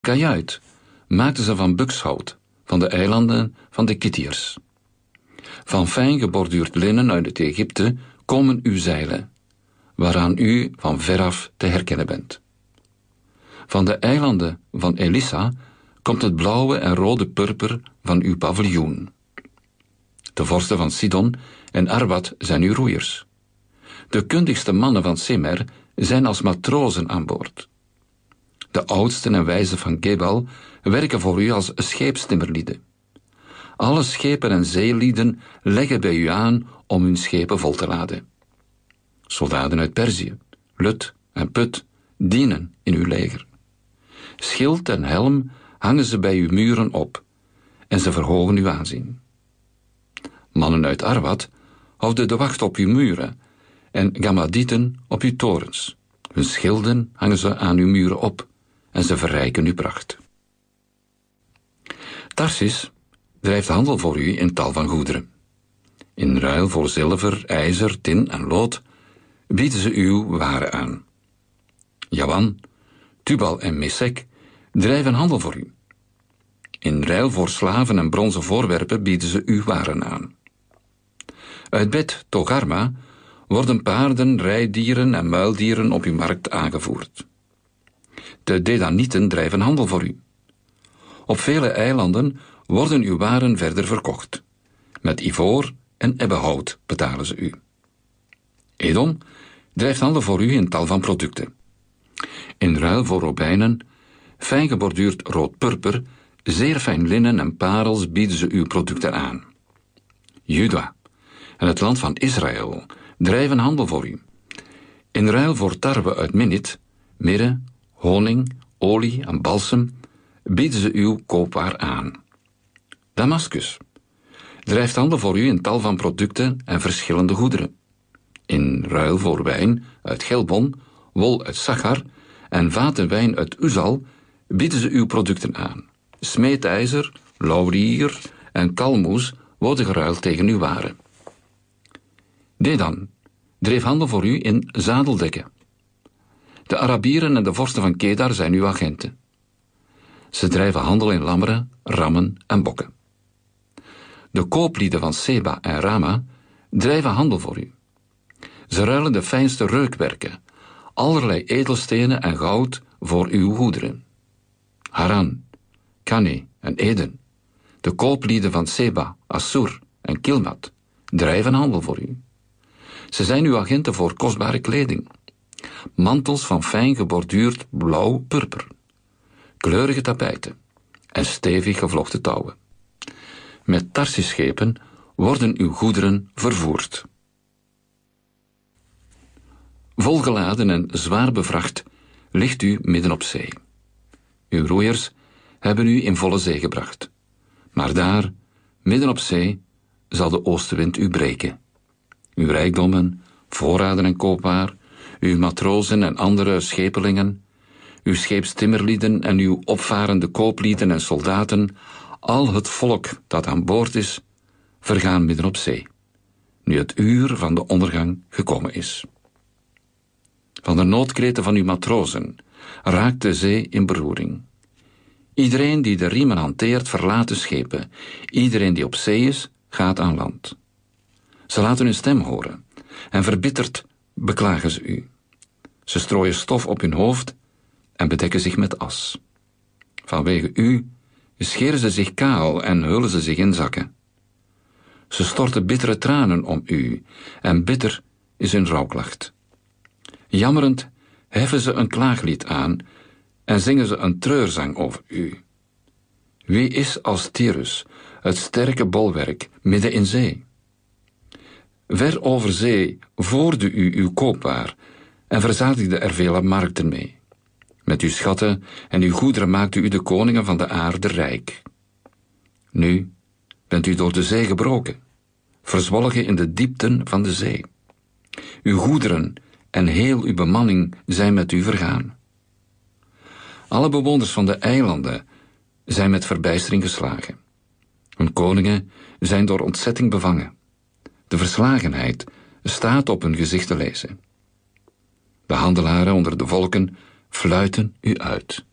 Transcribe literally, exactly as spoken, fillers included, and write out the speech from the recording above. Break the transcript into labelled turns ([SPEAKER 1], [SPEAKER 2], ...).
[SPEAKER 1] kajuit maakten ze van bukshout, van de eilanden van de Kittiërs. Van fijn geborduurd linnen uit het Egypte komen uw zeilen, waaraan u van veraf te herkennen bent. Van de eilanden van Elissa komt het blauwe en rode purper van uw paviljoen. De vorsten van Sidon en Arwad zijn uw roeiers. De kundigste mannen van Semer zijn als matrozen aan boord. De oudsten en wijzen van Gebal werken voor u als scheepstimmerlieden. Alle schepen en zeelieden leggen bij u aan om hun schepen vol te laden. Soldaten uit Perzië, Lut en Put dienen in uw leger. Schild en helm hangen ze bij uw muren op en ze verhogen uw aanzien. Mannen uit Arwad houden de wacht op uw muren en Gammadieten op uw torens. Hun schilden hangen ze aan uw muren op en ze verrijken uw pracht. Tarsis drijft handel voor u in tal van goederen. In ruil voor zilver, ijzer, tin en lood bieden ze uw waren aan. Jawan, Tubal en Mesek drijven handel voor u. In ruil voor slaven en bronzen voorwerpen bieden ze uw waren aan. Uit Bet Togarma worden paarden, rijdieren en muildieren op uw markt aangevoerd. De Dedanieten drijven handel voor u. Op vele eilanden worden uw waren verder verkocht. Met ivoor en ebbenhout betalen ze u. Edom drijft handel voor u in tal van producten. In ruil voor robijnen, fijn geborduurd rood-purper, zeer fijn linnen en parels bieden ze uw producten aan. Juda en het land van Israël drijven handel voor u. In ruil voor tarwe uit Minit, mirre, honing, olie en balsem bieden ze uw koopwaar aan. Damascus drijft handel voor u in tal van producten en verschillende goederen. In ruil voor wijn uit Gelbon, wol uit Sachar en vaten wijn uit Uzal bieden ze uw producten aan. Smeedijzer, laurier en kalmoes worden geruild tegen uw waren. Dedan dreef handel voor u in zadeldekken. De Arabieren en de vorsten van Kedar zijn uw agenten. Ze drijven handel in lammeren, rammen en bokken. De kooplieden van Seba en Rama drijven handel voor u. Ze ruilen de fijnste reukwerken, allerlei edelstenen en goud voor uw goederen. Haran, Kane en Eden, de kooplieden van Seba, Assur en Kilmat, drijven handel voor u. Ze zijn uw agenten voor kostbare kleding, mantels van fijn geborduurd blauw-purper, kleurige tapijten en stevig gevlochten touwen. Met Tarsisschepen worden uw goederen vervoerd. Volgeladen en zwaar bevracht ligt u midden op zee. Uw roeiers hebben u in volle zee gebracht. Maar daar, midden op zee, zal de oostenwind u breken. Uw rijkdommen, voorraden en koopwaar, uw matrozen en andere schepelingen, uw scheepstimmerlieden en uw opvarende kooplieden en soldaten, al het volk dat aan boord is, vergaan midden op zee, nu het uur van de ondergang gekomen is. Van de noodkreten van uw matrozen raakt de zee in beroering. Iedereen die de riemen hanteert, verlaat de schepen. Iedereen die op zee is, gaat aan land. Ze laten hun stem horen en verbitterd beklagen ze u. Ze strooien stof op hun hoofd en bedekken zich met as. Vanwege u scheren ze zich kaal en hullen ze zich in zakken. Ze storten bittere tranen om u en bitter is hun rouwklacht. Jammerend heffen ze een klaaglied aan en zingen ze een treurzang over u. Wie is als Tyrus, het sterke bolwerk midden in zee? Ver over zee voerde u uw koopwaar en verzadigde er vele markten mee. Met uw schatten en uw goederen maakte u de koningen van de aarde rijk. Nu bent u door de zee gebroken, verzwolgen in de diepten van de zee. Uw goederen en heel uw bemanning zijn met u vergaan. Alle bewoners van de eilanden zijn met verbijstering geslagen. Hun koningen zijn door ontzetting bevangen. De verslagenheid staat op hun gezicht te lezen. De handelaren onder de volken fluiten u uit.